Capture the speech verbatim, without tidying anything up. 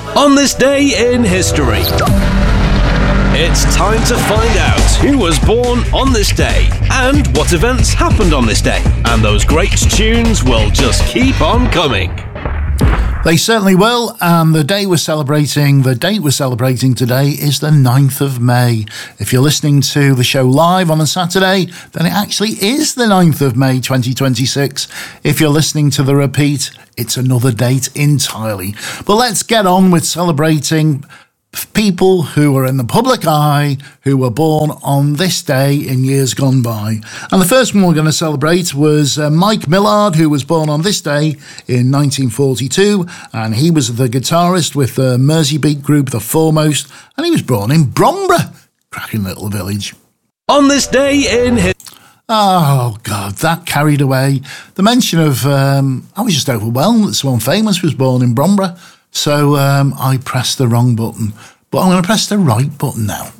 On this day in history, it's time to find out who was born on this day and what events happened on this day. And those great tunes will just keep on coming. They certainly will, and the day we're celebrating, the date we're celebrating today is the ninth of May. If you're listening to the show live on a Saturday, then it actually is the ninth of May twenty twenty-six. If you're listening to the repeat, it's another date entirely. But let's get on with celebrating people who are in the public eye, who were born on this day in years gone by. And the first one we're going to celebrate was uh, Mike Millard, who was born on this day in nineteen forty-two, and he was the guitarist with the Merseybeat group The Foremost, and he was born in Bromborough, cracking little village. On this day in history. Oh, God, that carried away. The mention of, um, I was just overwhelmed that someone famous was born in Bromborough. So um, I pressed the wrong button, but I'm going to press the right button now.